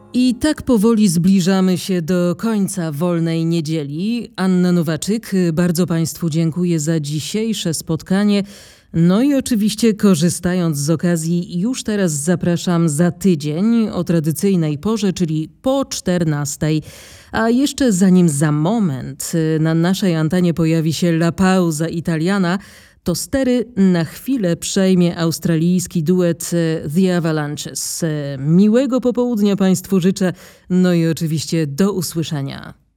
I tak powoli zbliżamy się do końca wolnej niedzieli. Anna Nowaczyk, bardzo Państwu dziękuję za dzisiejsze spotkanie. No i oczywiście korzystając z okazji, już teraz zapraszam za tydzień o tradycyjnej porze, czyli po 14:00. A jeszcze zanim za moment na naszej antenie pojawi się La Pausa Italiana, to stery na chwilę przejmie australijski duet The Avalanches. Miłego popołudnia Państwu życzę, no i oczywiście do usłyszenia.